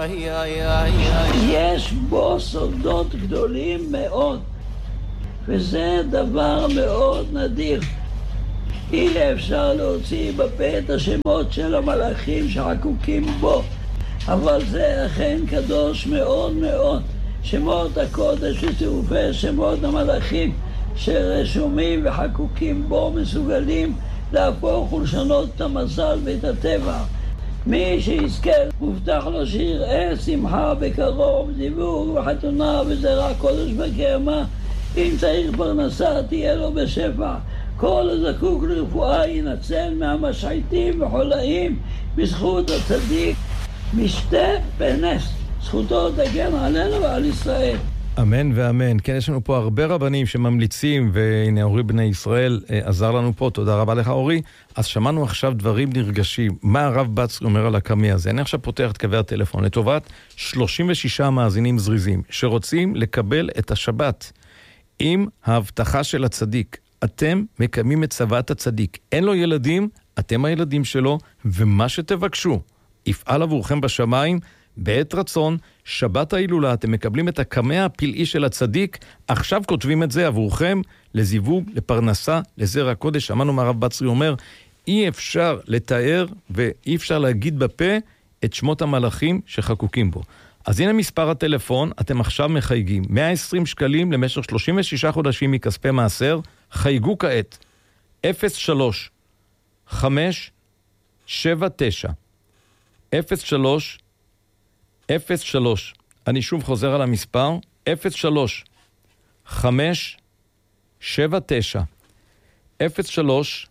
יש בו סודות גדולים מאוד, וזה דבר מאוד נדיר. אי אפשר להוציא בפה את השמות של המלאכים שחקוקים בו, אבל זה אכן קדוש מאוד מאוד. שמות הקודש וצירופי שמות המלאכים שרשומים וחקוקים בו מסוגלים להפוך ולשנות את המזל ואת הטבע. מי שיזכה מובטח לו שיראה שמחה בקרוב, זיווג וחתונה וזרע קודש בקרמה. אם צריך פרנסה תהיה לו בשפע. כל הזקוק לרפואה ינצל מהמשחיתים וחולאים בזכות הצדיק משתה בנס. זכותו תגן עלינו ועל ישראל. אמן ואמן. כן, יש לנו פה הרבה רבנים שממליצים, והנה אורי בני ישראל עזר לנו פה, תודה רבה לך אורי. אז שמענו עכשיו דברים נרגשים, מה הרב בצרי אומר על הקמי הזה. אני עכשיו פותח את קווי הטלפון לטובת 36 מאזינים זריזים שרוצים לקבל את השבת עם ההבטחה של הצדיק. אתם מקיימים את צוות הצדיק, אין לו ילדים, אתם הילדים שלו, ומה שתבקשו יפעל עבורכם בשמיים בעת רצון. שבת ההילולה אתם מקבלים את הקמע הפלאי של הצדיק, עכשיו כותבים את זה עבורכם לזיווג, לפרנסה, לזרע קודש. שמענו מה הרב בצרי אומר, אי אפשר לתאר ואי אפשר להגיד בפה את שמות המלאכים שחקוקים בו. אז הנה מספר הטלפון, אתם עכשיו מחייגים 120 שקלים למשך 36 חודשים מכספי מעשר. חייגו כעת 03 5 7 9 03 03. אני שוב חוזר על המספר 03 5 7 9 03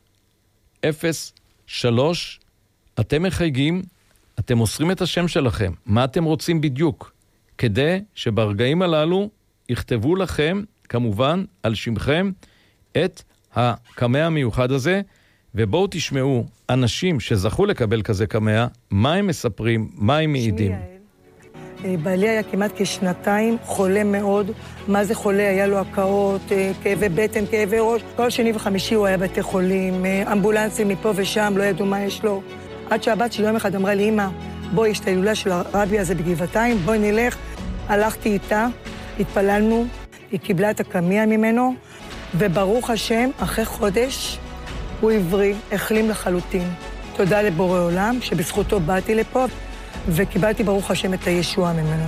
03. אתם מחייגים, אתם מוסרים את השם שלכם, מה אתם רוצים בדיוק, כדי שברגעים הללו יכתבו לכם כמובן על שמכם את הקמע המיוחד הזה. ובואו תשמעו אנשים שזכו לקבל כזה קמע, מה הם מספרים, מה הם מעידים. בעלי היה כמעט כשנתיים חולה מאוד. מה זה חולה? היה לו הקאות, כאבי בטן, כאבי ראש. כל שני וחמישי הוא היה בתי חולים, אמבולנסים מפה ושם, לא ידעו מה יש לו. עד שהבת שלי יום אחד אמרה לי, אמא, בואי, יש את ההילולה של הרבי הזה בגבעתיים, בואי נלך. הלכתי איתה, התפללנו, היא קיבלה את הקמע ממנו, וברוך השם, אחרי חודש, הוא עברי, החלים לחלוטין. תודה לבורא עולם, שבזכותו באתי לפה, וקיבלתי ברוך השם את הישועה ממנו.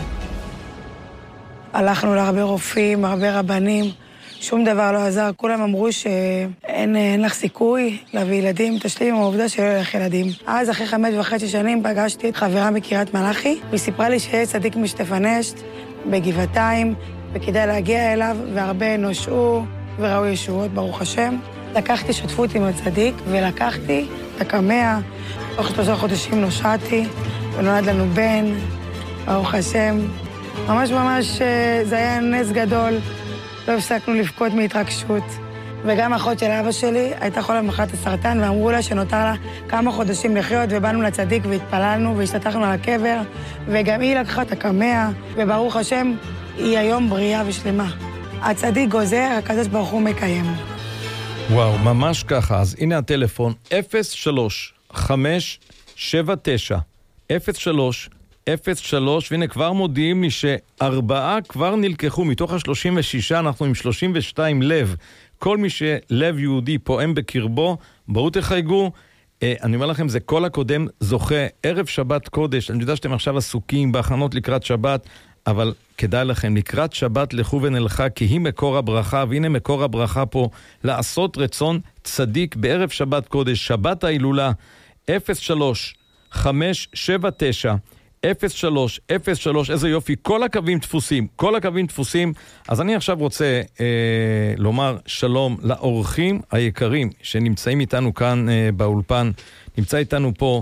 הלכנו להרבה רופאים, הרבה רבנים, שום דבר לא עזר. כולם אמרו שאין לך סיכוי להביא ילדים, תשלים עם העובדה שלא יהיה לך ילדים. אז אחרי 5.5 שנים פגשתי את חברה מקריית מלאכי, והיא סיפרה לי שיש צדיק משטפנשט בגבעתיים, וכדאי להגיע אליו, והרבה נושעו וראו ישועות, ברוך השם. לקחתי שותפות עם הצדיק, ולקחתי את הקמע. תוך 3 חודשים נושעתי, ונולד לנו בן, ברוך השם. ממש זה היה נס גדול, לא הפסקנו לבכות מהתרגשות. וגם אחות של אבא שלי הייתה חולה במחלת הסרטן, ואמרו לה שנותר לה כמה חודשים לחיות, ובאנו לצדיק והתפללנו והשתתחנו על הקבר, וגם היא לקחה את הקמע, וברוך השם, היא היום בריאה ושלמה. הצדיק גוזר, הקדוש ברוך הוא מקיים. וואו, ממש ככה. אז הנה הטלפון 03 5 7 9 03 03, והנה כבר מודיעים לי ש4 כבר נלקחו מתוך ה36, אנחנו עם 32 לב. כל מי שלב יהודי פועם בקרבו, בואו תחייגו. אני אומר לכם, זה כל הקודם זוכה, ערב שבת קודש. אני יודע שאתם עכשיו עסוקים בהכנות לקראת שבת, אבל כדאי לכם, לקראת שבת לכו ונלכה, כי היא מקור הברכה, והנה מקור הברכה פה, לעשות רצון צדיק בערב שבת קודש, שבת ההילולה, 03 5 7 9 03 03. איזה יופי, כל הקווים דפוסים, כל הקווים דפוסים. אז אני עכשיו רוצה לומר שלום לאורחים היקרים שנמצאים איתנו כאן באולפן. נמצא איתנו פה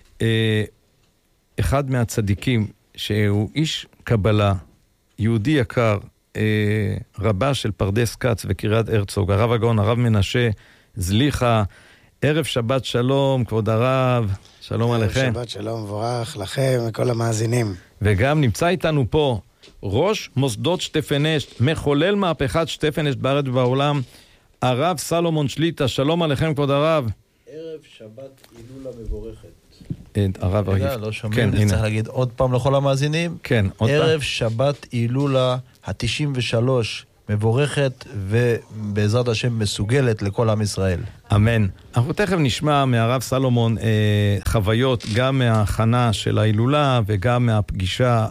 אחד מהצדיקים שהוא איש קבלה, יהודי יקר, רבה של פרדס כץ וקריית הרצוג, הרב הגאון, הרב מנשה זליחה. ערב שבת שלום, כבוד הרב, שלום עליכם. שבת שלום, מבורך לכם וכל המאזינים. וגם נמצא איתנו פה ראש מוסדות שטפנשט, מחולל מהפכת שטפנשט בארץ ובעולם, הרב סלומון שליטה. שלום עליכם, כבוד הרב. ערב שבת הילולה מבורכת. הרב רגע, לא שומעים, אני צריך להגיד עוד פעם לכל המאזינים. כן, עוד פעם. ערב שבת אילולה ה-93 מבורכת ובעזרת השם מסוגלת לכל עם ישראל. אמן. אנחנו תכף נשמע מהרב סלומון חוויות גם מההכנה של ההילולה וגם מהפגישה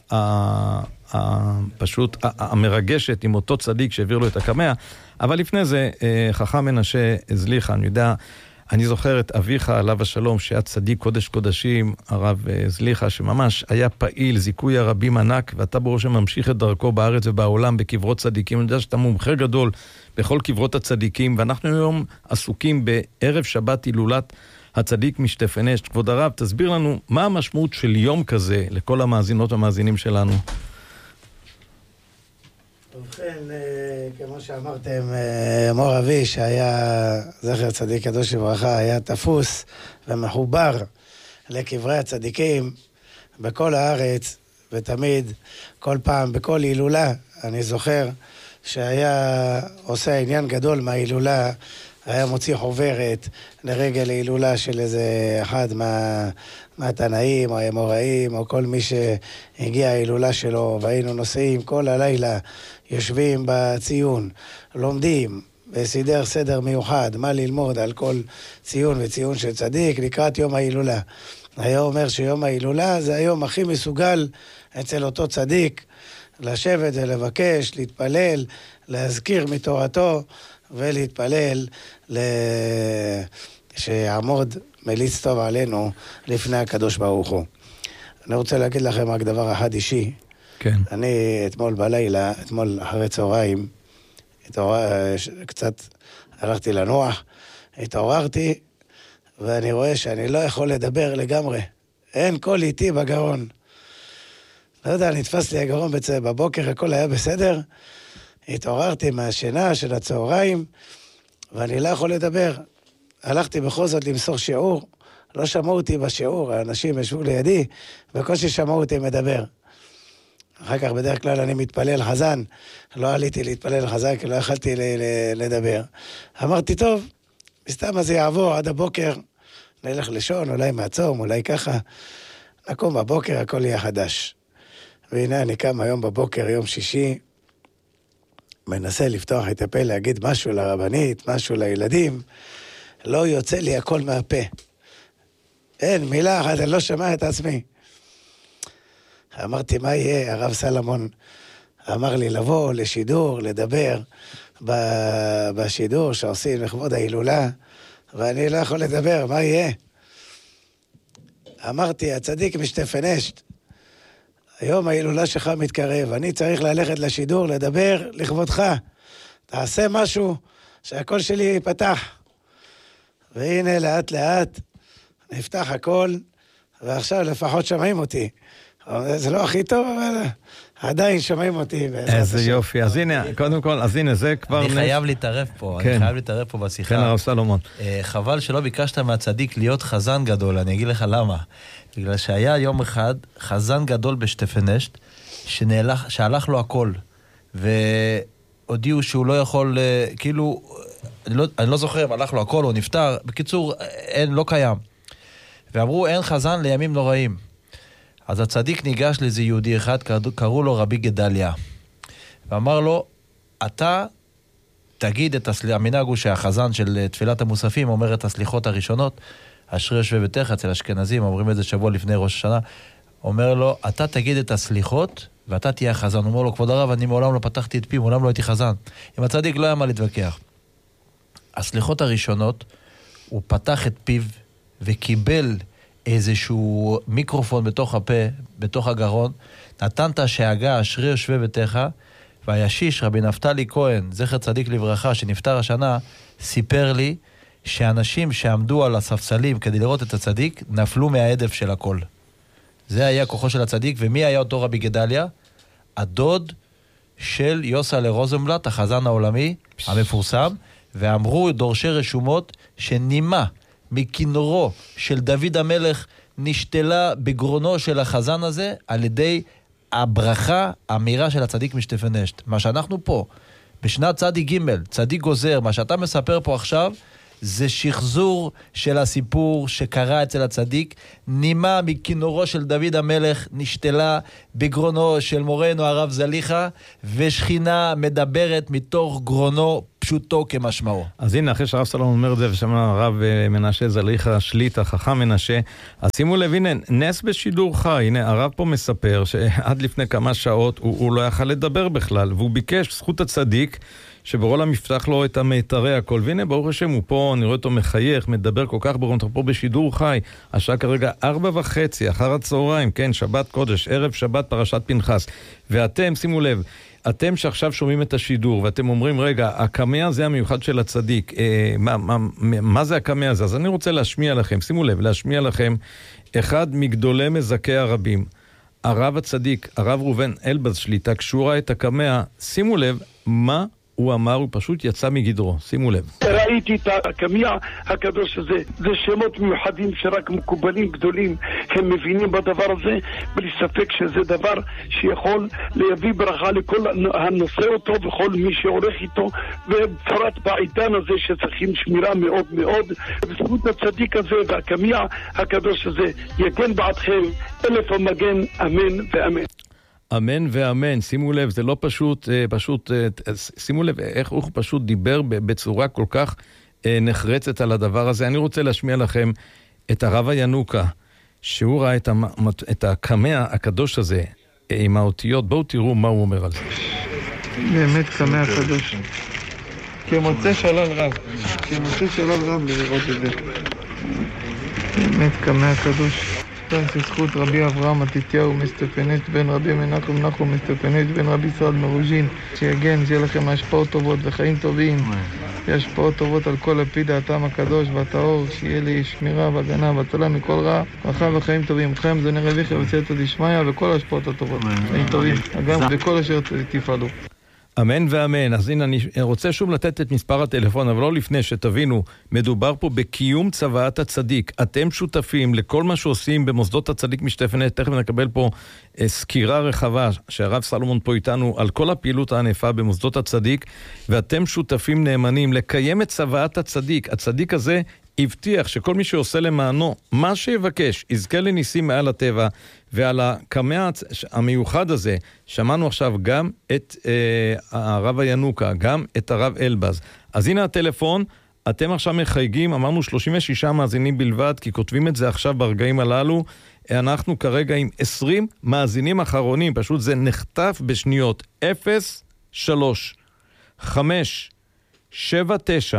פשוט המרגשת עם אותו צדיק שהעביר לו את הקמע. אבל לפני זה, חכם מנשה זליכה, אני יודע, אני זוכר את אביך עליו השלום, שהיה צדיק קודש קודשים, הרב זליכה, שממש היה פעיל, זיכוי הרבים ענק, ואתה בראש ממשיך את דרכו בארץ ובעולם בקברות צדיקים. אני יודע שאתה מומחה גדול בכל קברות הצדיקים, ואנחנו היום עסוקים בערב שבת הילולת הצדיק משטפנשט. כבוד הרב, תסביר לנו מה המשמעות של יום כזה לכל המאזינות והמאזינים שלנו. ובכן, כמו שאמרתם, מור אבי, שהיה זכר צדיק קדוש לברכה, היה תפוס ומחובר לקברי הצדיקים בכל הארץ, ותמיד, כל פעם, בכל הילולה, אני זוכר שהיה עושה עניין גדול מההילולה, היה מוציא חוברת לרגל ההילולה של איזה אחד מהתנאים או האמוראים או כל מי שהגיע ההילולה שלו, והיינו נוסעים כל הלילה, יושבים בציון, לומדים וסידר סדר מיוחד, מה ללמוד על כל ציון וציון של צדיק לקראת יום ההילולה. היה אומר שיום ההילולה זה היום הכי מסוגל אצל אותו צדיק לשבת ולבקש, להתפלל, להזכיר מתורתו ולהתפלל שיעמוד מליץ טוב עלינו לפני הקדוש ברוך הוא. אני רוצה להגיד לכם רק דבר אחד אישי. כן. אני אתמול בלילה, אתמול אחרי צהריים, קצת הלכתי לנוח, התעוררתי, ואני רואה שאני לא יכול לדבר לגמרי. אין קול איתי בגרון. לא יודע, נתפס לי הגרון בבוקר, הכל היה בסדר. התעוררתי מהשינה של הצהריים, ואני לא יכול לדבר. הלכתי בכל זאת למסור שיעור, לא שמעו אותי בשיעור, האנשים ישבו לידי, בקושי שמעו אותי מדבר. אחר כך בדרך כלל אני מתפלל חזן, לא עליתי להתפלל חזן, כי לא יכלתי לדבר. אמרתי, טוב, מסתם הזה יעבור עד הבוקר, נלך לישון, אולי מעצום, אולי ככה, נקום בבוקר, הכל יהיה חדש. והנה אני קם היום בבוקר, יום שישי, מנסה לפתוח את הפה, להגיד משהו לרבנית, משהו לילדים, לא יוצא לי הכל מהפה. אין, מילה אחת, אני לא שומע את עצמי. אמרתי, מה יהיה? הרב סלומון אמר לי לבוא לשידור, לדבר בשידור שעושים לכבוד ההילולה, ואני לא יכול לדבר, מה יהיה? אמרתי, הצדיק משטפנשט, היום ההילולה שלך מתקרב, אני צריך ללכת לשידור, לדבר לכבודך. תעשה משהו שהקול שלי ייפתח. והנה לאט לאט נפתח הכל, ועכשיו לפחות שומעים אותי. זה לא הכי טוב, אבל עדיין שומעים אותי. איזה יופי. אז הנה, קודם כל, אז הנה זה כבר... אני חייב להתערב פה, אני חייב להתערב פה בשיחה. כן, הרב סלומון. חבל שלא ביקשת מהצדיק להיות חזן גדול, אני אגיד לך למה. בגלל שהיה יום אחד חזן גדול בשטפנשט, שהלך לו הכל, והודיעו שהוא לא יכול, כאילו, אני לא זוכר אם הלך לו הכל, הוא נפטר, בקיצור, לא קיים. ואמרו, אין חזן לימים נוראים. אז הצדיק ניגש לאיזה יהודי אחד, קראו לו רבי גדליה. ואמר לו, אתה תגיד את המנהג הוא שהחזן של תפילת המוספים אומר את הסליחות הראשונות, אשרי יושבי ביתך, אצל אשכנזים, אומרים את זה שבוע לפני ראש השנה, אומר לו, אתה תגיד את הסליחות, ואתה תהיה חזן. הוא אומר לו, כבוד הרב, אני מעולם לא פתחתי את פי, מעולם לא הייתי חזן. עם הצדיק לא היה מה להתווכח. הסליחות הראשונות, הוא פתח את פיו, וקיבל איזשהו מיקרופון בתוך הפה, בתוך הגרון, נתן את השאגה, אשרי יושבי ביתך, והישיש, רבי נפתלי כהן, זכר צדיק לברכה, שנפטר השנה, סיפר לי, שאנשים שעמדו על הספסלים כדי לראות את הצדיק, נפלו מהעדף של הכל. זה היה כוחו של הצדיק, ומי היה אותו רבי גדליה? הדוד של יוסלה רוזנבלט, החזן העולמי, המפורסם, ואמרו דורשי רשומות, שנימה מכינורו של דוד המלך, נשתלה בגרונו של החזן הזה, על ידי הברכה האמירה של הצדיק משטפנשט. מה שאנחנו פה, בשנת צדיק ג', צדיק גוזר, מה שאתה מספר פה עכשיו, זה שחזור של הסיפור שקרה אצל הצדיק. נימה מכינורו של דוד המלך נשתלה בגרונו של מורנו הרב זליכה, ושכינה מדברת מתוך גרונו פשוטו כמשמעו. אז הנה, אחרי שהרב סלומון אומר את זה, ושמע הרב מנשה זליכה שליטה, חכם מנשה, אז שימו לב, הנה, נס בשידור חי. הנה, הרב פה מספר שעד לפני כמה שעות הוא לא יכל לדבר בכלל, והוא ביקש זכות הצדיק, שברול המפתח לו את המיתרי הכל, והנה ברוך השם הוא פה, אני רואה אותו מחייך, מדבר כל כך ברור, פה בשידור חי, השעה כרגע 4:30 אחר הצהריים, כן, שבת קודש, ערב שבת פרשת פנחס, ואתם, שימו לב, אתם שעכשיו שומעים את השידור, ואתם אומרים, רגע, הקמע זה המיוחד של הצדיק, מה זה הקמע הזה? אז אני רוצה להשמיע לכם, שימו לב, להשמיע לכם, אחד מגדולי מזכי הרבים, הרב הצדיק, הרב ראובן אלבז שליטה, כשהוא את הקמע, שימו לב, מה הוא אמר, הוא פשוט יצא מגדרו, שימו לב. ראיתי את הקמע הקדוש הזה, זה שמות מיוחדים שרק מקובלים גדולים הם מבינים בדבר הזה, בלי ספק שזה דבר שיכול להביא ברכה לכל הנושא אותו וכל מי שעורך איתו, ובפרט בעידן הזה שצריכים שמירה מאוד מאוד. בזכות הצדיק הזה והקמע הקדוש הזה יגן בעדכם אלף המגן, אמן ואמן. אמן ואמן, שימו לב, זה לא פשוט, שימו לב איך הוא פשוט דיבר בצורה כל כך נחרצת על הדבר הזה. אני רוצה להשמיע לכם את הרב ינוקה, שהוא ראה את הקמע הקדוש הזה עם האותיות. בואו תראו מה הוא אומר על זה. באמת קמע הקדוש. כמוצא שלום רב, כמוצא שלום רב לראות את זה. באמת קמע הקדוש. זכות רבי אברהם מתתיהו מסטפנט בן רבי מנחם נחום מסטפנט בן רבי סעד מרוז'ין, שיגן, שיהיה לכם השפעות טובות וחיים טובים, השפעות טובות על כל הפי דעתם הקדוש והטהור, שיהיה לי שמירה והגנה והצלה מכל רע, ברכה וחיים טובים, חיים זוני רביכי וסייעתא דשמיא, וכל השפעות הטובות, חיים טובים, גם בכל אשר תפעלו. אמן ואמן. אז הנה, אני רוצה שוב לתת את מספר הטלפון, אבל לא לפני שתבינו, מדובר פה בקיום צוואת הצדיק. אתם שותפים לכל מה שעושים במוסדות הצדיק משתפנת. תכף נקבל פה סקירה רחבה שהרב סלומון פה איתנו על כל הפעילות הענפה במוסדות הצדיק, ואתם שותפים נאמנים לקיים את צוואת הצדיק. הצדיק הזה הבטיח שכל מי שעושה למענו מה שיבקש יזכה לניסים מעל הטבע, ועל הקמע המיוחד הזה שמענו עכשיו גם את הרב ינוקה, גם את הרב אלבז. אז הנה הטלפון, אתם עכשיו מחייגים, אמרנו 36 מאזינים בלבד, כי כותבים את זה עכשיו ברגעים הללו, אנחנו כרגע עם 20 מאזינים אחרונים, פשוט זה נחטף בשניות. 03 5 7 9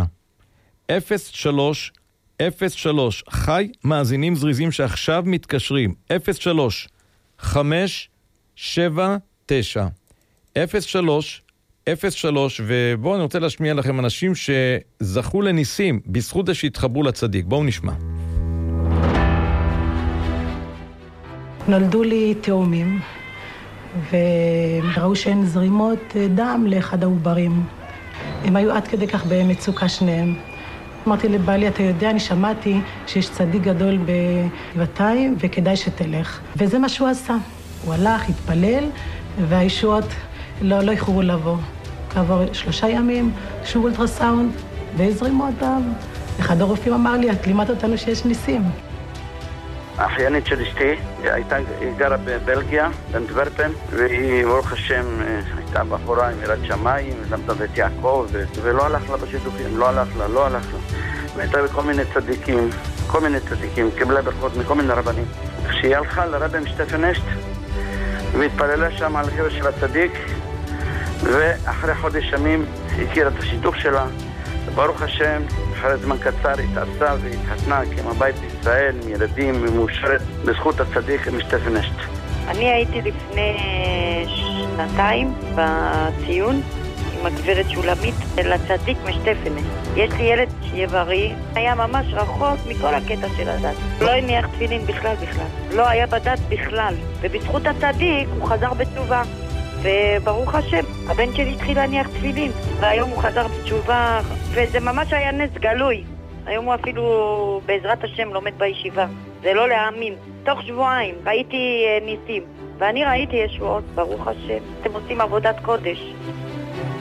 03 03, חי מאזינים זריזים שעכשיו מתקשרים, 03 5 7 9 03 03, ובואו אני רוצה להשמיע לכם אנשים שזכו לניסים בזכות שהתחברו לצדיק. בואו נשמע. נולדו לי תאומים, וראו שאין זרימות דם לאחד העוברים. הם היו עד כדי כך במצוקה שניהם. אמרתי לבעלי, אתה יודע, אני שמעתי שיש צדיק גדול בגבעתיים וכדאי שתלך. וזה מה שהוא עשה. הוא הלך, התפלל, והישועות לא איחרו לבוא. כעבור 3 ימים, שוב אולטרסאונד, והזרימו אותם. אחד הרופאים אמר לי, את לימדת אותנו שיש ניסים. האחיינית של אשתי, היא גרה בבלגיה, באנטוורפן, והיא, ברוך השם, הייתה בחורה עם יראת שמיים, למדה בית יעקב, ולא הלך לה בשידוכים, לא הלך לה. והייתה בכל מיני צדיקים, קיבלה ברכות מכל מיני רבנים. כשהיא הלכה לרבי משתפנשט, והתפללה שם על קבר של הצדיק, ואחרי חודש ימים הכירה את השידוך שלה, ברוך השם, אחרי זמן קצר התעשה והתחתנה כמו בית בישראל, עם ילדים, ומאושרת בזכות הצדיק משתפנשט. אני הייתי לפני 2 בציון עם הגברת שולמית לצדיק משתפנשט. יש לי ילד שיהיה בריא, היה ממש רחוק מכל הקטע של הדת. לא הניח תפילין בכלל. לא היה בדת בכלל. ובזכות הצדיק הוא חזר בתשובה. וברוך השם, הבן שלי התחיל להניח תפילין, והיום הוא חזר בתשובה, וזה ממש היה נס גלוי. היום הוא אפילו בעזרת השם לומד בישיבה. זה לא להאמין. תוך 2 שבועות ראיתי ניסים, ואני ראיתי ישועות, ברוך השם. אתם עושים עבודת קודש.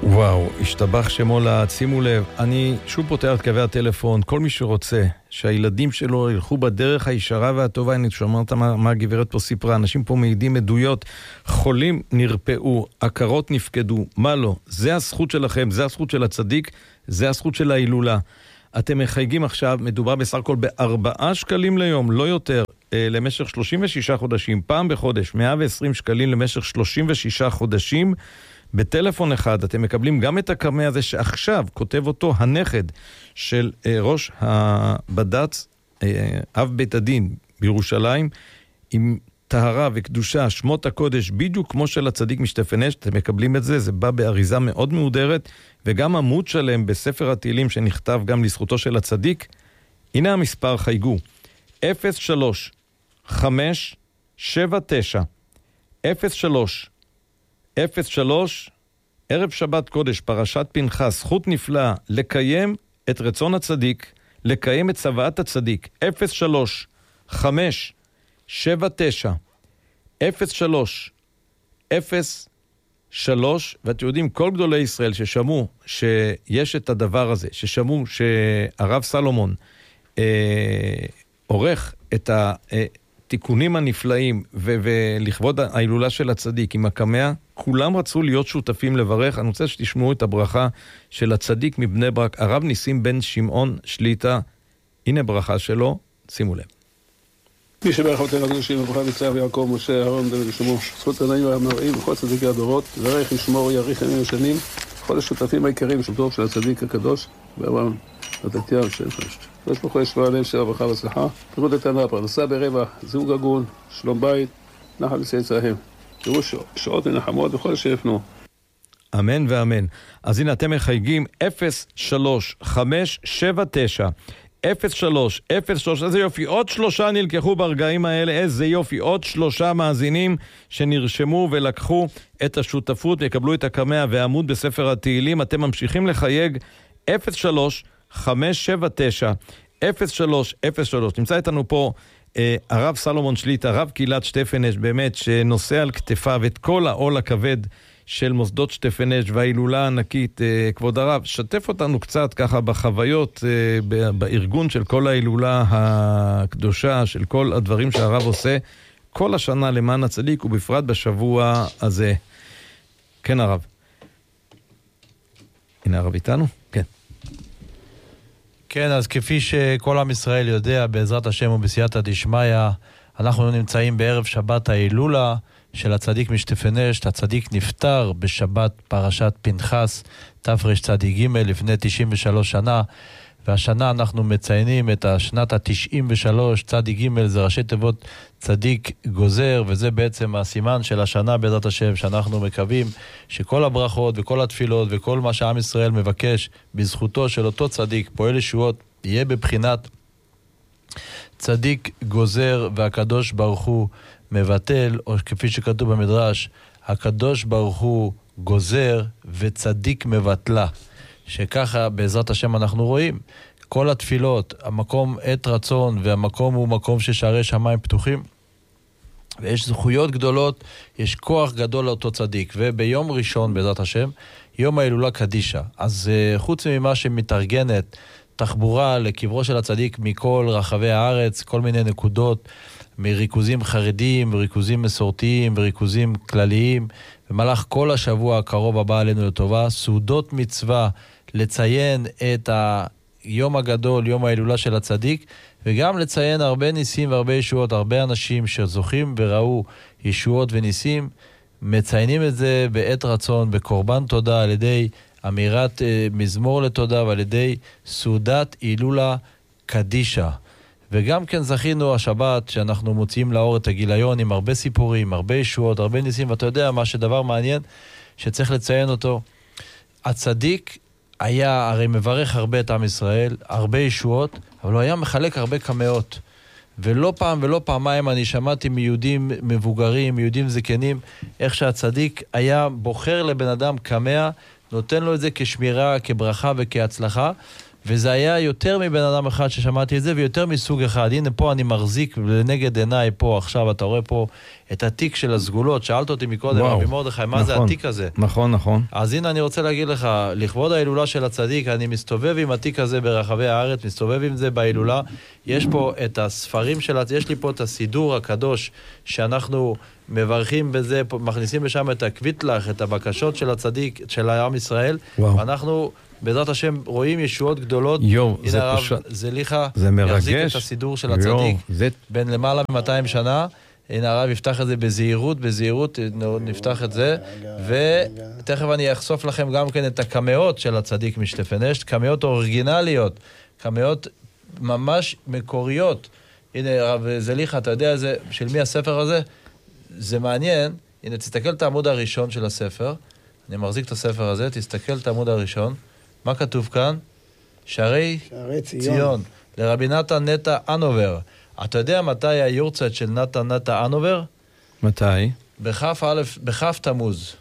וואו, השתבח שמו לה, שימו לב, אני שוב פותח את קווי הטלפון, כל מי שרוצה שהילדים שלו ילכו בדרך הישרה והטובה, אני שומעת מה הגברת פה סיפרה, אנשים פה מעידים עדויות, חולים נרפאו, עקרות נפקדו, מה לא, זה הזכות שלכם, זה הזכות של הצדיק, זה הזכות של ההילולה. אתם מחייגים עכשיו, מדובר בסך הכל ב4 שקלים ליום, לא יותר, למשך 36 חודשים, פעם בחודש, 120 שקלים למשך 36 חודשים, בטלפון אחד אתם מקבלים גם את הקמע הזה שעכשיו כותב אותו הנכד של ראש הבד"ץ, אב בית הדין בירושלים, עם טהרה וקדושה, שמות הקודש, בדיוק כמו של הצדיק משטפנש, אתם מקבלים את זה, זה בא באריזה מאוד מהודרת, וגם עמוד שלם בספר התהילים שנכתב גם לזכותו של הצדיק. הנה המספר, חייגו, 03 ערב שבת קודש, פרשת פנחס, זכות נפלאה, לקיים את רצון הצדיק, לקיים את צוואת הצדיק, 03 ואתם יודעים, כל גדולי ישראל ששמעו שיש את הדבר הזה, ששמעו שהרב סלומון עורך את התיקונים הנפלאים ולכבוד ההילולה של הצדיק עם הקמע, כולם רצו להיות שותפים לברך. אני רוצה שתשמעו את הברכה של הצדיק מבני ברק, הרב ניסים בן שמעון שליטה. הנה ברכה שלו, שימו לב. מי שברך אותנו הקדושים, אברהם, יצחק ויעקב, משה, אהרון, דוד ושלמה, זכות עלינו והמראים וכל צדיקי הדורות, יברך ישמור יאריך ימים ושנים, כל השותפים העיקריים של טוב של הצדיק הקדוש, ואברהם, הדתיה ושפש. יש ברוך הוא ישמע עליהם של ברכה והצלחה, פירות איתנה, פרנסה ברבע, זוג הגון, שלום בית, נחל לצאצאיהם. תראו שעות ונחמות וכל שיפנו. אמן ואמן. אז הנה אתם מחייגים 03-579 03, איזה יופי, עוד 3 נלקחו ברגעים האלה, איזה יופי, עוד 3 מאזינים שנרשמו ולקחו את השותפות ויקבלו את הקמע והעמוד בספר התהילים. אתם ממשיכים לחייג 03-579 03. נמצא איתנו פה הרב סלומון שליטה, הרב קהילת שטפנש, באמת שנושא על כתפיו את כל העול הכבד של מוסדות שטפנש וההילולה הענקית. כבוד הרב, שתף אותנו קצת ככה בחוויות בארגון של כל ההילולה הקדושה, של כל הדברים שהרב עושה כל השנה למען הצדיק ובפרט בשבוע הזה. כן הרב. הנה הרב איתנו? כן. כן, אז כפי שכל עם ישראל יודע, בעזרת השם ובסייעתא דשמיא, אנחנו נמצאים בערב שבת ההילולה של הצדיק משטפנש. הצדיק נפטר בשבת פרשת פנחס תרצ"ג לפני 93 שנה, והשנה אנחנו מציינים את השנת ה-93, צדיק ג' זה ראשי תיבות צדיק גוזר, וזה בעצם הסימן של השנה בעזרת השם, שאנחנו מקווים שכל הברכות וכל התפילות וכל מה שעם ישראל מבקש בזכותו של אותו צדיק פועל ישועות יהיה בבחינת צדיק גוזר, והקדוש ברוך הוא מבטל, או כפי שכתוב במדרש, הקדוש ברוך הוא גוזר וצדיק מבטלה, שככה בעזרת השם אנחנו רואים כל התפילות, המקום עת רצון, והמקום הוא מקום ששערי שמיים פתוחים, ויש זכויות גדולות, יש כוח גדול לאותו צדיק. וביום ראשון בעזרת השם, יום ההילולה קדישה, אז חוץ ממה שמתארגנת תחבורה לקברו של הצדיק מכל רחבי הארץ, כל מיני נקודות, מריכוזים חרדים, ריכוזים מסורתיים, וריכוזים כלליים, במהלך כל השבוע הקרוב הבא עלינו לטובה, סעודות מצווה לציין את היום הגדול, יום ההילולה של הצדיק, וגם לציין הרבה ניסים והרבה ישועות, הרבה אנשים שזוכים וראו ישועות וניסים, מציינים את זה בעת רצון, בקורבן תודה, על ידי אמירת מזמור לתודה, ועל ידי סעודת הילולה קדישה. וגם כן זכינו השבת שאנחנו מוציאים לאור את הגיליון עם הרבה סיפורים, הרבה ישועות, הרבה ניסים, ואתה יודע מה שדבר מעניין שצריך לציין אותו, הצדיק היה הרי מברך הרבה את עם ישראל, הרבה ישועות, אבל הוא היה מחלק הרבה קמאות. ולא פעם ולא פעמיים אני שמעתי מיהודים מבוגרים, מיהודים זקנים, איך שהצדיק היה בוחר לבן אדם קמע, נותן לו את זה כשמירה, כברכה וכהצלחה, וזה היה יותר מבן אדם אחד ששמעתי את זה, ויותר מסוג אחד. הנה פה אני מחזיק לנגד עיניי פה, עכשיו אתה רואה פה את התיק של הסגולות. שאלת אותי מקודם, רבי מרדכי, מה זה התיק הזה? נכון. אז הנה אני רוצה להגיד לך, לכבוד ההילולה של הצדיק, אני מסתובב עם התיק הזה ברחבי הארץ, מסתובב עם זה בהילולה. יש פה את הספרים יש לי פה את הסידור הקדוש, שאנחנו מברכים בזה, מכניסים לשם את הקוויטלח, את הבקשות של הצדיק, של העם ישראל. ואנחנו בעזרת השם רואים ישועות גדולות. הנה הרב זליכה יחזיק את הסידור של הצדיק בין למעלה מ-200 שנה. הנה הרב יפתח את זה בזהירות, נפתח את זה, ותכף אני אחשוף לכם גם כן את הקמאות של הצדיק משטפנשט, קמאות אורגינליות, קמאות ממש מקוריות. הנה הרב זליכה, אתה יודע של מי הספר הזה? זה מעניין. הנה תסתכל את העמוד הראשון של הספר, אני מחזיק את הספר הזה, תסתכל את העמוד הראשון, מה כתוב כאן? שערי ציון, לרבי נתן נטע אנובר. אתה יודע מתי היורצייט של נתן נטע אנובר? מתי? בכף תמוז.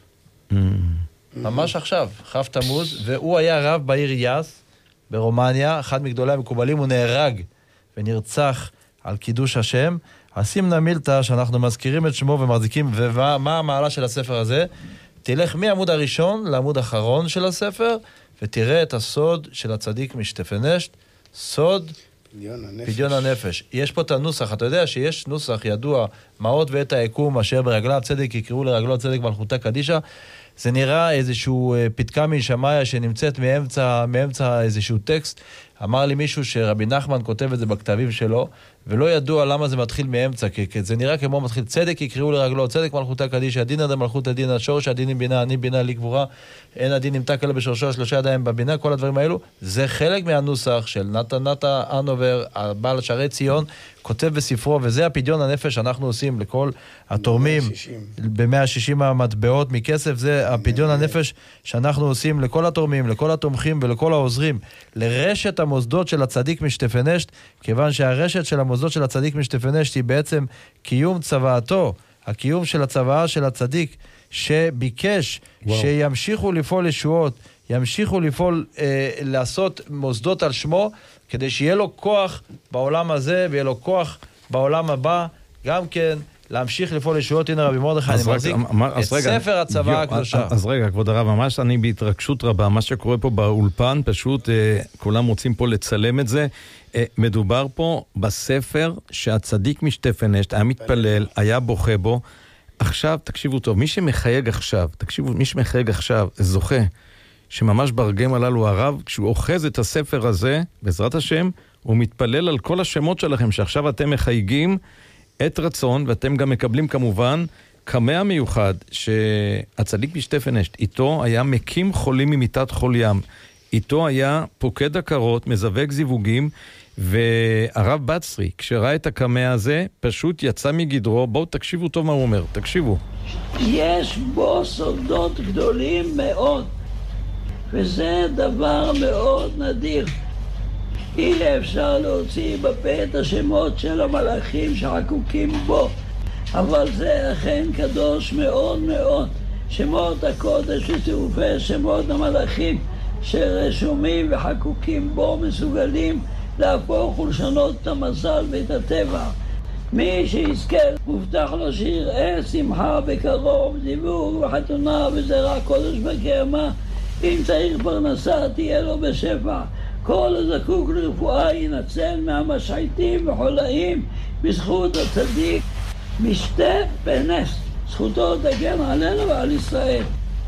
ממש עכשיו, כף תמוז, והוא היה רב בעיר יאס, ברומניה, אחד מגדולי המקובלים, הוא נהרג ונרצח על קידוש השם. הסימנה מילתא, שאנחנו מזכירים את שמו ומחזיקים, ומה המעלה של הספר הזה? תלך מהעמוד הראשון לעמוד האחרון של הספר, ותראה את הסוד של הצדיק משטפנשט, סוד פדיון הנפש. יש פה את הנוסח, אתה יודע שיש נוסח ידוע, מעות ואת היקום אשר ברגליו צדק יקראו לרגלו צדק מלכותה קדישה. זה נראה איזשהו פתקה משמיה שנמצאת מאמצע איזשהו טקסט. אמר לי מישהו שרבי נחמן כותב את זה בכתבים שלו, ולא ידוע למה זה מתחיל מאמצע, כי זה נראה כמו מתחיל צדק יקראו לרגלו, צדק מלכותה קדישה, דינא דמלכותא דינא, שורש הדין עם בינה, אני בינה לי גבורה, אין הדין נמתק אלא בשורשו, 3 ידיים בבינה, כל הדברים האלו, זה חלק מהנוסח של נתן אנובר, הבעל שערי ציון, כותב בספרו, וזה הפדיון הנפש שאנחנו עושים לכל התורמים, ב-160 המטבעות מכסף, זה הפדיון הנפש שאנחנו עושים לכל התורמים, לכל התומכים ולכל העוזרים, לרשת המוסדות של הצדיק משטפנשט, כיוון שהרשת של המוסדות של הצדיק משטפנשט היא בעצם קיום צוואתו, הקיום של הצוואה של הצדיק, שביקש שימשיכו לפעול ישועות, ימשיכו לפעול, לעשות מוסדות על שמו, כדי שיהיה לו כוח בעולם הזה, ויהיה לו כוח בעולם הבא, גם כן להמשיך לפעול ישועות. הנה רבי מרדכי, אני מחזיק את ספר הצוואה הקדושה. אז רגע, כבוד הרב, ממש אני בהתרגשות רבה, מה שקורה פה באולפן, פשוט כולם רוצים פה לצלם את זה. מדובר פה בספר שהצדיק משטפנשט היה מתפלל, היה בוכה בו. עכשיו, תקשיבו טוב, מי שמחייג עכשיו, זוכה, שממש ברגעים הללו הרב, כשהוא אוחז את הספר הזה, בעזרת השם, הוא מתפלל על כל השמות שלכם, שעכשיו אתם מחייגים את רצון, ואתם גם מקבלים כמובן קמע מיוחד, שהצדיק משטפנשט, איתו היה מקים חולים ממיטת חול ים, איתו היה פוקד עקרות, מזווק זיווגים, והרב בצרי, כשראה את הקמע הזה, פשוט יצא מגדרו. בואו תקשיבו טוב מה הוא אומר, תקשיבו. יש בו סודות גדולים מאוד, וזה דבר מאוד נדיר. אי אפשר להוציא בפה את השמות של המלאכים שחקוקים בו, אבל זה אכן קדוש מאוד מאוד. שמות הקודש וצירופי שמות המלאכים שרשומים וחקוקים בו מסוגלים להפוך ולשנות את המזל ואת הטבע. מי שיזכה מובטח לו שיראה שמחה בקרוב, זיווג וחתונה וזרע קודש בקיימה. אם צריך פרנסה תהיה לו בשפע. כל הזקוק לרפואה ינצל מהמשחיתים וחולאים בזכות הצדיק משטפנשט. זכותו תגן עלינו ועל ישראל.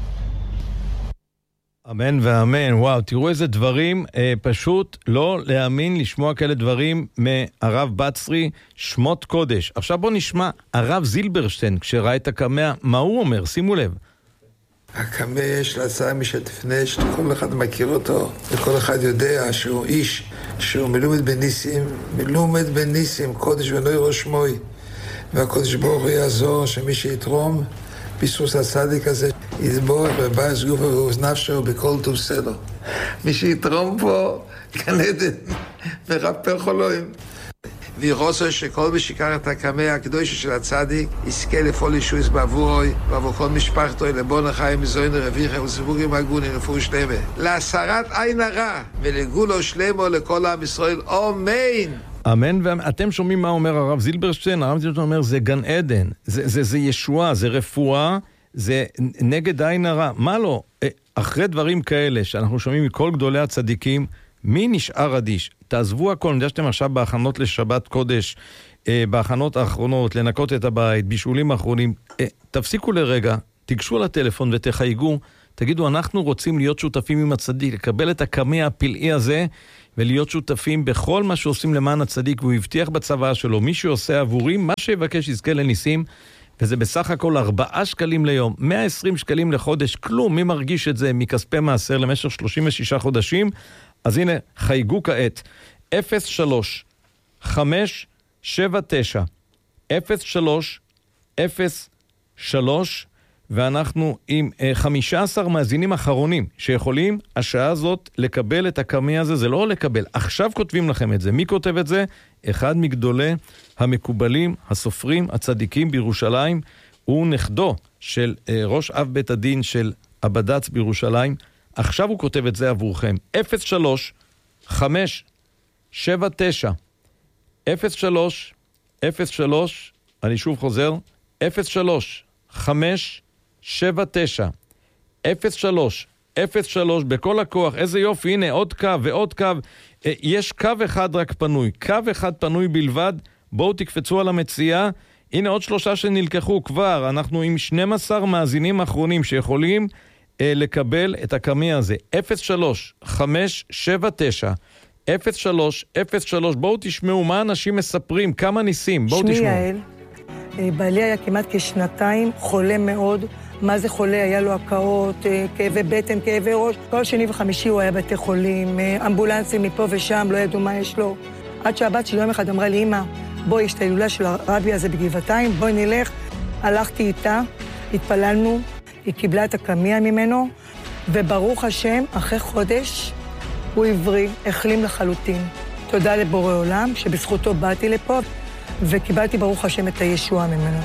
אמן ואמן. וואו, תראו איזה דברים, פשוט לא להאמין לשמוע כאלה דברים מהרב בצרי, שמות קודש. עכשיו בוא נשמע הרב זילברשטיין, כשראה את הקמע, מה הוא אומר? שימו לב. הקמע יש להצעה משטפנשט, כל אחד מכיר אותו, וכל אחד יודע שהוא איש, שהוא מלומד בניסים, קודש ונוירו שמוי, והקודש ברוך הוא יעזור שמי שיתרום, ביסוס הצדיק הזה, יתבורך בבייס גופה ואוז נפשו בכל טוב סדר. מי שיתרום פה, גן עדן, ורפא חולוים. וירוצו שכל מי שיקח את הקמע הקדושה של הצדיק יזכה לפעול ישועות בעבורוי ועבור כל משפחתו לבון החיים מזוין רביחה וסיבורים הגונים לפור שלמה להסרת עין הרע ולגולו שלמה לכל עם ישראל אמן. אמן. ואתם שומעים מה אומר הרב זילברשטיין? הרב זילברשטיין אומר זה גן עדן, זה ישועה, זה רפואה, זה נגד עין הרע. מה לא? אחרי דברים כאלה שאנחנו שומעים מכל גדולי הצדיקים, מי נשאר אדיש? תעזבו הכל, אני יודע שאתם עכשיו בהכנות לשבת קודש, בהכנות האחרונות, לנקות את הבית, בישולים האחרונים, תפסיקו לרגע, תיגשו לטלפון ותחייגו, תגידו, אנחנו רוצים להיות שותפים עם הצדיק, לקבל את הקמע הפלאי הזה, ולהיות שותפים בכל מה שעושים למען הצדיק, והוא הבטיח בצבא שלו, מי שעושה עבורי, מה שיבקש יזכה לניסים, וזה בסך הכל 4 שקלים ליום, 120 שקלים לחודש, כלום, מי מרגיש את זה מכספי מעשר למשך 36 חודשים, אז הנה, חייגו כעת, 03 579 03 03 ואנחנו עם 15 מאזינים אחרונים שיכולים השעה הזאת לקבל את הקמע הזה, זה לא לקבל, עכשיו כותבים לכם את זה. מי כותב את זה? אחד מגדולי המקובלים, הסופרים, הצדיקים בירושלים, הוא נכדו של ראש אב בית הדין של הבד"ץ בירושלים, עכשיו הוא כותב את זה עבורכם. 03 579 03 03 אני שוב חוזר, 03 579 03 03 בכל הכוח. איזה יופי, הנה עוד קו ועוד קו, יש קו אחד רק פנוי, קו אחד פנוי בלבד, בואו תקפצו על המציאה. הנה עוד 3 שנלקחו כבר, אנחנו עם 12 מאזינים אחרונים שיכולים לקבל את הקמע הזה. 03 579 03 03 בואו תשמעו מה אנשים מספרים, כמה ניסים, בואו תשמעו. שמי יעל, בעלי היה כמעט כשנתיים, חולה מאוד. מה זה חולה? היה לו הקאות, כאבי בטן, כאבי ראש. כל שני וחמישי הוא היה בתי חולים, אמבולנסים מפה ושם, לא ידעו מה יש לו. עד שהבת שלי יום אחד אמרה לי, אמא, בואי, יש את ההילולה של הרבי הזה בגבעתיים, בואי נלך. הלכתי איתה, התפללנו, היא קיבלה את הקמע ממנו, וברוך השם, אחרי חודש, הוא עברי, החלים לחלוטין. תודה לבורא עולם, שבזכותו באתי לפה, וקיבלתי ברוך השם את הישועה ממנו.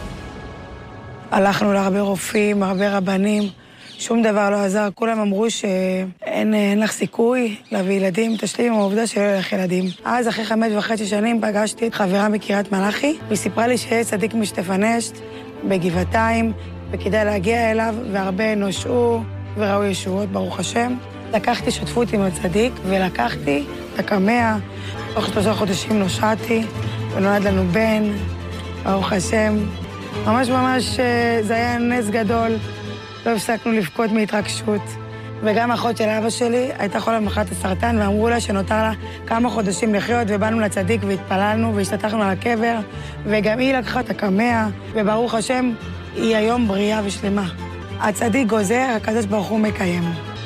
הלכנו להרבה רופאים, הרבה רבנים, שום דבר לא עזר. כולם אמרו שאין לך סיכוי להביא ילדים, תשלים עם העובדה שלא ילך ילדים. אז אחרי 5.5 שנים פגשתי את חברה מקריית מלאכי, והיא סיפרה לי שיש צדיק משטפנשט בגבעתיים, וכדאי להגיע אליו, והרבה נושעו וראו ישועות, ברוך השם. לקחתי שותפות עם הצדיק, ולקחתי את הקמע. תוך 3 חודשים נושעתי, ונולד לנו בן, ברוך השם. ממש זה היה נס גדול, לא הפסקנו לבכות מהתרגשות. וגם האחות של אבא שלי הייתה חולה במחלת הסרטן, ואמרו לה שנותר לה כמה חודשים לחיות, ובאנו לצדיק והתפללנו והשתתחנו על הקבר, וגם היא לקחה את הקמע, וברוך השם, היא היום בריאה ושלמה. הצדיק גוזר, הקדוש ברוך הוא מקיים.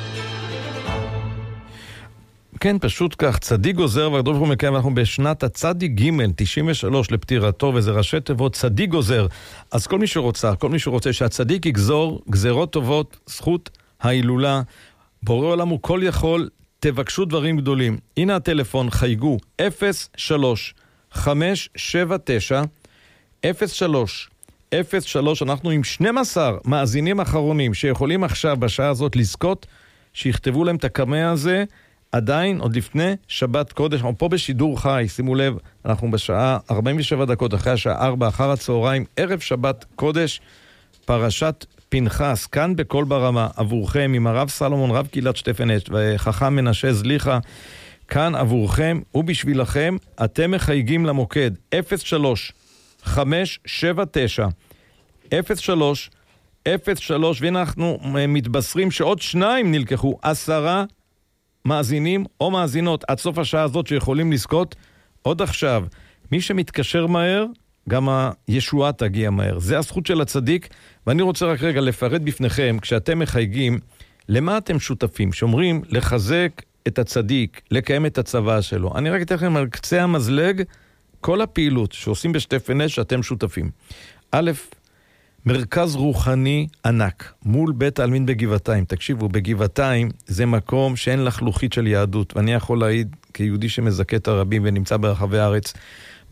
כן, פשוט כך, צדיק גוזר והקדוש ברוך הוא מקיים, אנחנו בשנת הצדיק ג' 93 לפטירתו, וזה ראשי תיבות צדיק גוזר. אז כל מי שרוצה שהצדיק יגזור גזרות טובות, זכות ההילולה, בורא עולם הוא כל יכול, תבקשו דברים גדולים. הנה הטלפון, חייגו, 03 579 03 03, אנחנו עם 12 מאזינים אחרונים שיכולים עכשיו בשעה הזאת לזכות, שיכתבו להם את הקמע הזה, עדיין, עוד לפני שבת קודש, אנחנו פה בשידור חי, שימו לב, אנחנו בשעה 47 דקות אחרי השעה 4 אחר הצהריים, ערב שבת קודש, פרשת פנחס, כאן בכל ברמה, עבורכם, עם הרב סלומון, רב קהילת שטפנשט, וחכם מנשה זליחה, כאן עבורכם ובשבילכם, אתם מחייגים למוקד 03 579 03 03, והנה אנחנו מתבשרים שעוד 2 נלקחו, 10 מאזינים או מאזינות עד סוף השעה הזאת שיכולים לזכות עוד עכשיו. מי שמתקשר מהר, גם הישועה תגיע מהר. זה הזכות של הצדיק, ואני רוצה רק רגע לפרט בפניכם, כשאתם מחייגים, למה אתם שותפים? שאומרים לחזק את הצדיק, לקיים את הצבא שלו. אני רק אתן לכם על קצה המזלג, כל הפעילות שעושים בשטפנשט שאתם שותפים. א', מרכז רוחני ענק, מול בית העלמין בגבעתיים. תקשיבו, בגבעתיים זה מקום שאין לחלוכית של יהדות, ואני יכול להעיד כיהודי שמזכה את הרבים ונמצא ברחבי הארץ.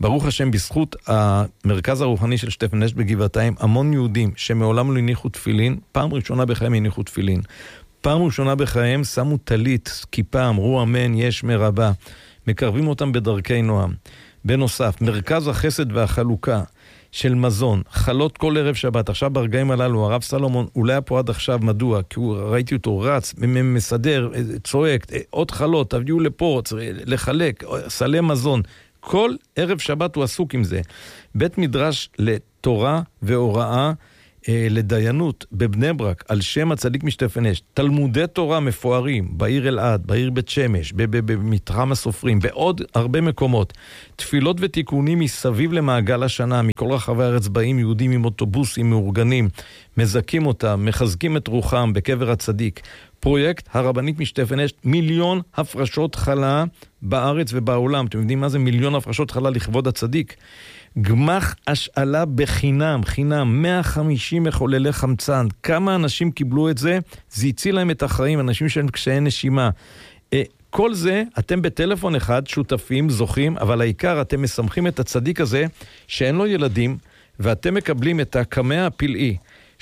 ברוך השם, בזכות המרכז הרוחני של שטפן אשת בגבעתיים, המון יהודים שמעולם לא הניחו תפילין, פעם ראשונה בחיים הניחו תפילין. פעם ראשונה בחיים שמו טלית, כיפה, אמרו אמן, יש מרבה. מקרבים אותם בדרכי נועם. בנוסף, מרכז החסד והחלוקה של מזון, חלות כל ערב שבת. עכשיו ברגעים הללו, הרב סלומון, אולי פה עד עכשיו, מדוע? כי ראיתי אותו רץ, מסדר, צועק, עוד חלות, תביאו לפה, לחלק, סלי מזון. כל ערב שבת הוא עסוק עם זה. בית מדרש לתורה והוראה, לדיינות בבני ברק, על שם הצדיק משטפן אשת, תלמודי תורה מפוארים, בעיר אלעד, בעיר בית שמש, במתחם הסופרים, בעוד הרבה מקומות, תפילות ותיקונים מסביב למעגל השנה, מכל רחבי הארץ באים יהודים עם אוטובוסים מאורגנים, מזכים אותם, מחזקים את רוחם בקבר הצדיק. פרויקט הרבנית משטפן אשת, 1,000,000 הפרשות חלה בארץ ובעולם. אתם יודעים מה זה 1,000,000 הפרשות חלה לכבוד הצדיק? גמח השאלה בחינם, 150 מחוללי חמצן. כמה אנשים קיבלו את זה? זה הציל להם את החיים, אנשים שהם קשיי נשימה. כל זה, אתם בטלפון אחד שותפים, זוכים, אבל העיקר אתם מסמכים את הצדיק הזה שאין לו ילדים, ואתם מקבלים את הקמע הפלאי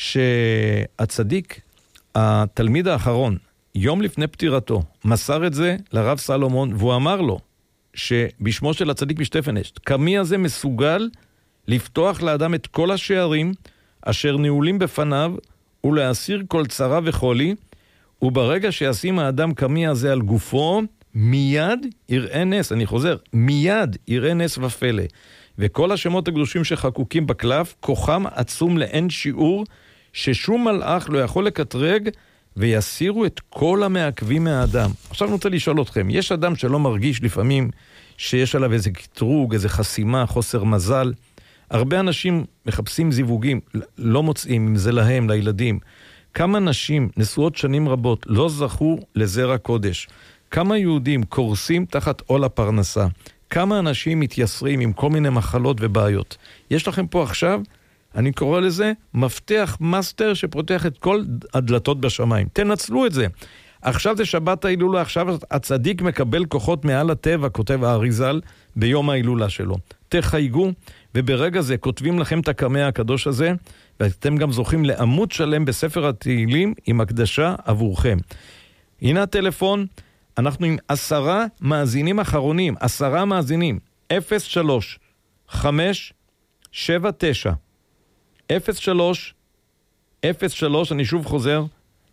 שהצדיק, התלמיד האחרון, יום לפני פטירתו, מסר את זה לרב סלומון, והוא אמר לו, שבשמו של הצדיק משטפן אשת, קמי הזה מסוגל לפתוח לאדם את כל השערים אשר נעולים בפניו ולהסיר כל צרה וחולי, וברגע שישים האדם קמי הזה על גופו, מיד יראה נס. אני חוזר, מיד יראה נס ופלא. וכל השמות הקדושים שחקוקים בקלף, כוחם עצום לאין שיעור, ששום מלאך לא יכול לקטרג, ויסירו את כל המעכבים מהאדם. עכשיו אני רוצה לשאול אתכם, יש אדם שלא מרגיש לפעמים שיש עליו איזה קטרוג, איזה חסימה, חוסר מזל. הרבה אנשים מחפשים זיווגים, לא מוצאים, אם זה להם, לילדים. כמה נשים נשואות שנים רבות לא זכו לזרע קודש. כמה יהודים קורסים תחת עול הפרנסה. כמה אנשים מתייסרים עם כל מיני מחלות ובעיות. יש לכם פה עכשיו, אני קורא לזה מפתח מאסטר שפותח את כל הדלתות בשמיים. תנצלו את זה. עכשיו זה שבת ההילולה, עכשיו הצדיק מקבל כוחות מעל הטבע, כותב האריזל, ביום ההילולה שלו. תחייגו, וברגע זה כותבים לכם את הקמע הקדוש הזה, ואתם גם זוכים לעמוד שלם בספר התהילים עם הקדשה עבורכם. הנה הטלפון, אנחנו עם 10 מאזינים אחרונים, 10 מאזינים, 03 5 7 9 03 03, אני שוב חוזר,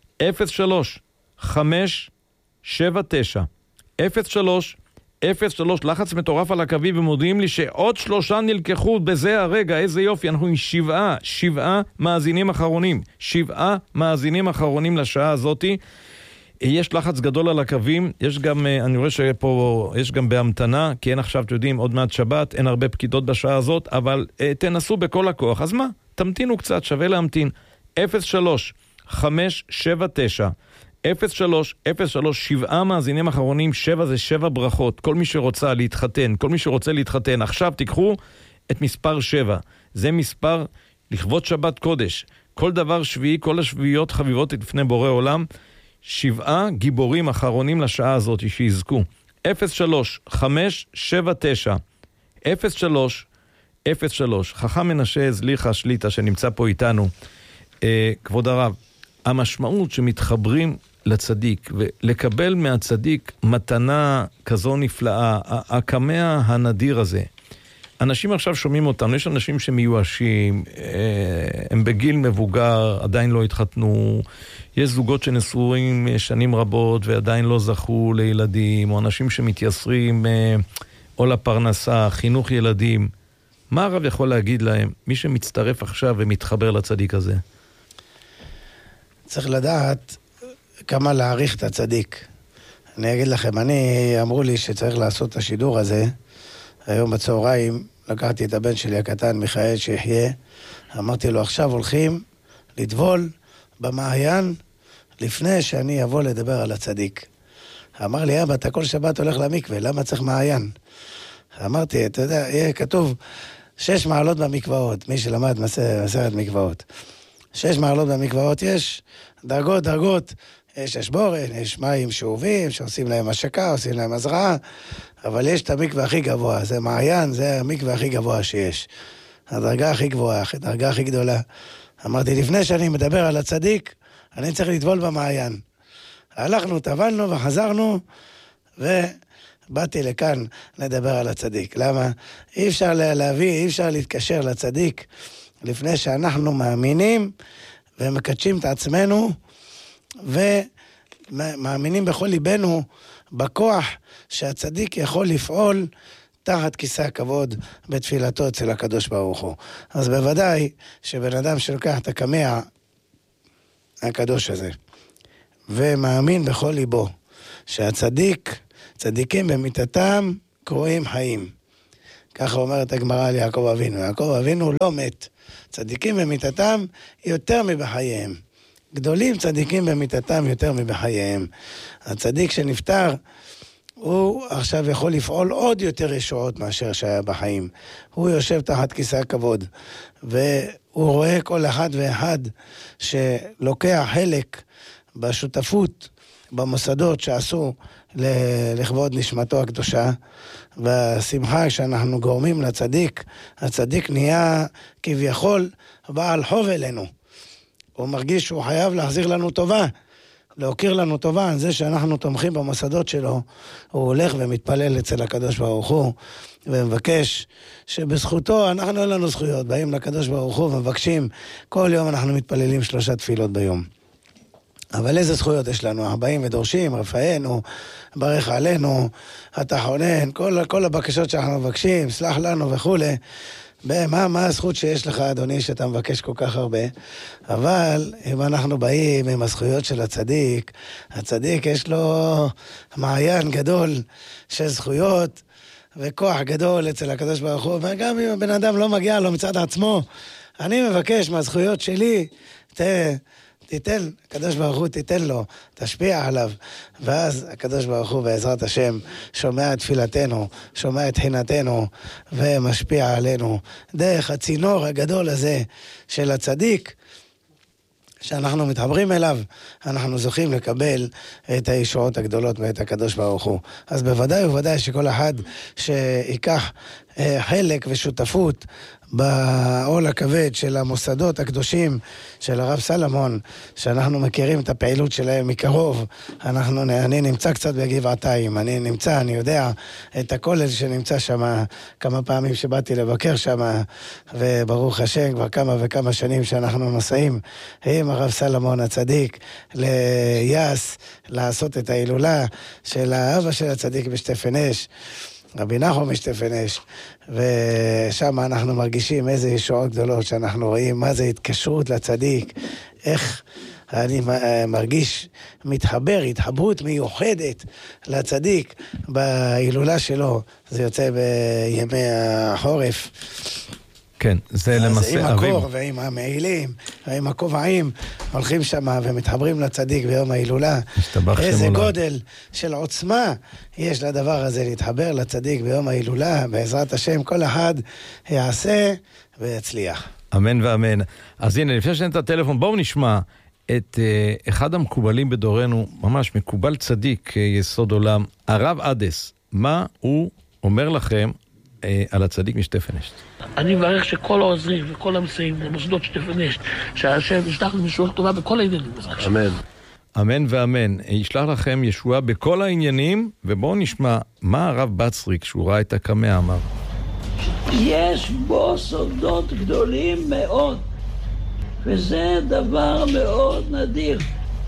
03 5 7 9 03 03, לחץ מטורף על הקווים, ומודיעים לי שעוד 3 נלקחו בזה הרגע. איזה יופי, אנחנו עם 7 מאזינים אחרונים, 7 מאזינים אחרונים לשעה הזאת. יש לחץ גדול על הקווים, יש גם, אני רואה שפה יש גם בהמתנה, כי אין עכשיו, אתם יודעים, עוד מעט שבת, אין הרבה פקידות בשעה הזאת, אבל תנסו בכל הכוח. אז מה? תמתינו קצת, שווה להמתין. 03 5 7 9 03 03, 7 מאזינים אחרונים, 7 זה 7 ברכות. כל מי שרוצה להתחתן, כל מי שרוצה להתחתן, עכשיו תיקחו את מספר 7. זה מספר לכבוד שבת קודש. כל דבר שביעי, כל השביעיות חביבות לפני בורא עולם. 7 גיבורים אחרונים לשעה הזאת שיזכו. 03 5 7 9 03 03. חכם מנשה זליחה שליטה שנמצא פה איתנו. כבוד הרב, המשמעות שמתחברים לצדיק ולקבל מהצדיק מתנה כזו נפלאה, הקמע הנדיר הזה. אנשים עכשיו שומעים אותנו, יש אנשים שמיואשים, הם בגיל מבוגר, עדיין לא התחתנו, יש זוגות שנשואים שנים רבות ועדיין לא זכו לילדים, או אנשים שמתייסרים או לפרנסה, חינוך ילדים. מה הרב יכול להגיד להם, מי שמצטרף עכשיו ומתחבר לצדיק הזה? צריך לדעת כמה להעריך את הצדיק. אני אגיד לכם, אמרו לי שצריך לעשות את השידור הזה. היום בצהריים לקחתי את הבן שלי הקטן, מיכאל, שיחיה. אמרתי לו, עכשיו הולכים לטבול במעיין לפני שאני אבוא לדבר על הצדיק. אמר לי, אבא, אתה כל שבת הולך למקווה, למה צריך מעיין? אמרתי, אתה יודע, יהיה כתוב 6 מעלות במקוואות, מי שלמד מסכת מקוואות. 6 מעלות במקוואות יש, דרגות, יש אשבורן, יש מים שאובים, שעושים להם השקה, עושים להם הזרעה, אבל יש את המקווה הכי גבוה, זה מעיין, זה המקווה הכי גבוה שיש. הדרגה הכי גבוהה, הדרגה הכי גדולה. אמרתי, לפני שאני מדבר על הצדיק, אני צריך לטבול במעיין. הלכנו, טבלנו וחזרנו, ובאתי לכאן לדבר על הצדיק. למה? אי אפשר להביא, אי אפשר להתקשר לצדיק, לפני שאנחנו מאמינים ומקדשים את עצמנו, ומאמינים בכל ליבנו בכוח שהצדיק יכול לפעול תחת כיסא הכבוד בתפילתו אצל הקדוש ברוך הוא. אז בוודאי שבן אדם שלוקח את הקמע הקדוש הזה ומאמין בכל ליבו שהצדיק, צדיקים במיתתם קרויים חיים. ככה אומרת הגמרא על יעקב אבינו. יעקב אבינו לא מת. צדיקים במיתתם יותר מבחייהם. גדולים צדיקים במיתתם יותר מבחייהם. הצדיק שנפטר, הוא עכשיו יכול לפעול עוד יותר ישועות מאשר שהיה בחיים. הוא יושב תחת כיסא הכבוד, והוא רואה כל אחד ואחד שלוקח חלק בשותפות, במוסדות שעשו לכבוד נשמתו הקדושה, והשמחה שאנחנו גורמים לצדיק, הצדיק נהיה כביכול בעל חוב אלינו. הוא מרגיש שהוא חייב להחזיר לנו טובה, להוקיר לנו טובה על זה שאנחנו תומכים במוסדות שלו. הוא הולך ומתפלל אצל הקדוש ברוך הוא, ומבקש שבזכותו, אנחנו אין לנו זכויות, באים לקדוש ברוך הוא ומבקשים, כל יום אנחנו מתפללים 3 תפילות ביום. אבל איזה זכויות יש לנו? 40 ודורשים, רפאנו, ברך עלינו, אתה חונן, כל הבקשות שאנחנו מבקשים, סלח לנו וכו'. מה הזכות שיש לך, אדוני, שאתה מבקש כל כך הרבה? אבל אם אנחנו באים עם הזכויות של הצדיק, הצדיק יש לו מעיין גדול של זכויות וכוח גדול אצל הקדוש ברוך הוא, וגם אם הבן אדם לא מגיע לו מצד עצמו, אני מבקש מהזכויות שלי, תיתן, הקדוש ברוך הוא תיתן לו, תשפיע עליו, ואז הקדוש ברוך הוא בעזרת השם שומע את תפילתנו, שומע את תחינתנו, ומשפיע עלינו דרך הצינור הגדול הזה של הצדיק, שאנחנו מתחברים אליו, אנחנו זוכים לקבל את הישועות הגדולות ואת הקדוש ברוך הוא. אז בוודאי ובוודאי שכל אחד שיקח חלק ושותפות בעול הכבד של המוסדות הקדושים של הרב סלמון, שאנחנו מכירים את הפעילות שלהם מקרוב. אני נמצא קצת בגבעתיים, אני יודע את הכולל שנמצא שם, כמה פעמים שבאתי לבקר שם, וברוך השם כבר כמה וכמה שנים שאנחנו נוסעים עם הרב סלמון הצדיק ליאס לעשות את ההילולה של האבא של הצדיק בשטפן אש, רבי נחום משטפן אש, ושם אנחנו מרגישים איזה ישועות גדולות שאנחנו רואים מה זה התקשרות לצדיק, איך אני מרגיש מתחבר, התחברות מיוחדת לצדיק בהילולה שלו. זה יוצא בימי החורף. כן, זה למעשה עם הקור ועם המעילים ועם הכובעים הולכים שם ומתחברים לצדיק ביום ההילולה. איזה גודל של עוצמה יש לדבר הזה להתחבר לצדיק ביום ההילולה. בעזרת השם כל אחד יעשה ויצליח. אמן ואמן. אז הנה, לפני שנת הטלפון, בואו נשמע את אחד המקובלים בדורנו, ממש מקובל צדיק יסוד עולם, הרב עדס. מה הוא אומר לכם על הצדיק משטפן אש? אני מברך שכל העוזרים וכל המסייעים למוסדות שטפן אש, שהשם ישלח לנו ישועה טובה בכל העניינים. אמן. אמן ואמן. ישלח לכם ישועה בכל העניינים, ובואו נשמע מה הרב בצריק, שהוא ראה את הקמע, אמר. יש בו סודות גדולים מאוד, וזה דבר מאוד נדיר.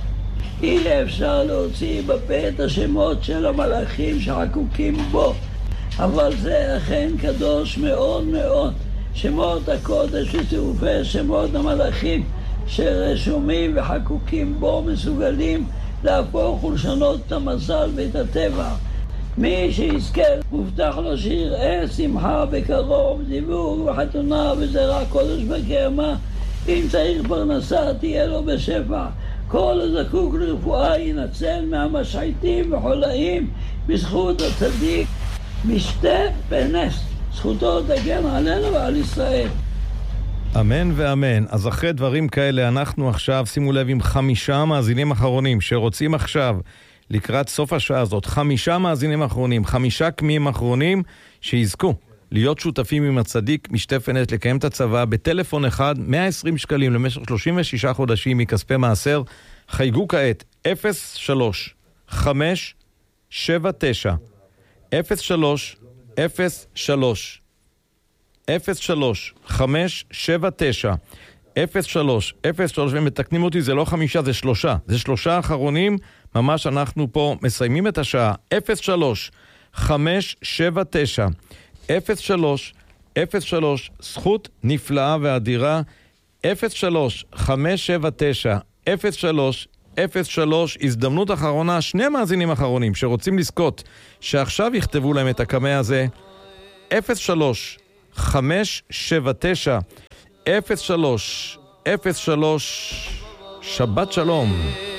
אי אפשר להוציא בפה את השמות של המלאכים שחקוקים בו, אבל זה אכן קדוש מאוד מאוד. שמות הקודש וצירופי שמות המלאכים שרשומים וחקוקים בו מסוגלים להפוך ולשנות את המזל ואת הטבע. מי שיזכה מובטח לו שיראה שמחה בקרוב, דיבור וחתונה וזרע קודש בקרמה. אם צריך פרנסה תהיה לו בשפע. כל הזקוק לרפואה ינצל מהמשחיתים וחולאים בזכות הצדיק משטפן אש. זכותו תגן עלינו ועל ישראל. אמן ואמן. אז אחרי דברים כאלה אנחנו עכשיו, שימו לב, עם 5 מאזינים אחרונים שרוצים עכשיו לקראת סוף השעה הזאת, 5 מאזינים אחרונים, 5 קמים אחרונים שיזכו להיות שותפים עם הצדיק משטפנט, לקיים את הצבא בטלפון אחד, 120 שקלים למשך 36 חודשים מכספי מעשר. חייגו כעת 03-579 03-03 והם מתקנים אותי, זה לא 5, זה 3. זה 3 אחרונים, ממש אנחנו פה מסיימים את השעה. 03-579 זכות נפלאה ואדירה. 03-579 הזדמנות אחרונה, 2 מאזינים אחרונים שרוצים לזכות, שעכשיו יכתבו להם את הקמע הזה. 03-579 03 שבת שלום.